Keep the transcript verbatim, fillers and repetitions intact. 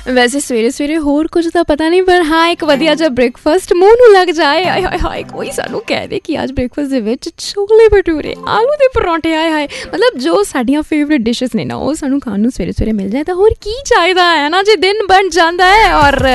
ਵੈਸੇ ਸਵੇਰੇ ਸਵੇਰੇ ਹੋਰ ਕੁਝ ਤਾਂ ਪਤਾ ਨਹੀਂ, ਪਰ ਹਾਂ ਇੱਕ ਵਧੀਆ ਜਿਹਾ ਬ੍ਰੇਕਫਾਸਟ ਮੂੰਹ ਨੂੰ ਲੱਗ ਜਾਏ। ਆਏ ਹਾਏ ਹਾਏ, ਕੋਈ ਸਾਨੂੰ ਕਹਿ ਦੇ ਕਿ ਅੱਜ ਬ੍ਰੇਕਫਾਸਟ ਦੇ ਵਿੱਚ ਛੋਲੇ ਭਟੂਰੇ, ਆਲੂ ਦੇ ਪਰੌਂਠੇ, ਆਏ ਹਾਏ, ਮਤਲਬ ਜੋ ਸਾਡੀਆਂ ਫੇਵਰੇਟ ਡਿਸ਼ਿਸ ਨੇ ਨਾ ਉਹ ਸਾਨੂੰ ਖਾਣ ਨੂੰ ਸਵੇਰੇ ਸਵੇਰੇ ਮਿਲ ਜਾਏ ਤਾਂ ਹੋਰ ਕੀ ਚਾਹੀਦਾ ਹੈ ਨਾ ਜੀ। ਦਿਨ ਬਣ ਜਾਂਦਾ ਹੈ ਔਰ